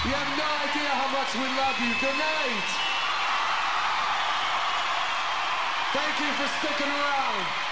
You have no idea how much we love you. Good night. Thank you for sticking around.